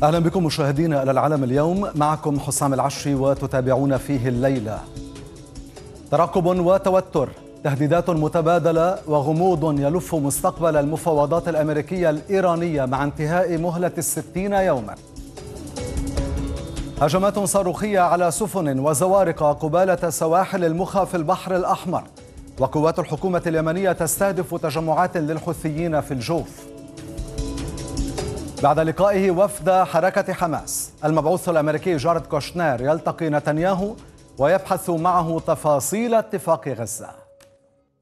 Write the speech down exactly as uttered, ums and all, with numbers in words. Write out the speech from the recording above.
أهلا بكم مشاهدينا إلى العالم اليوم، معكم حسام العشري وتتابعون فيه الليلة. ترقب وتوتر، تهديدات متبادلة وغموض يلف مستقبل المفاوضات الأمريكية الإيرانية مع انتهاء مهلة الستين يوما. هجمات صاروخية على سفن وزوارق قبالة سواحل المخا في البحر الأحمر، وقوات الحكومة اليمنية تستهدف تجمعات للحوثيين في الجوف. بعد لقائه وفد حركة حماس، المبعوث الأمريكي جارد كوشنير يلتقي نتنياهو ويبحث معه تفاصيل اتفاق غزة.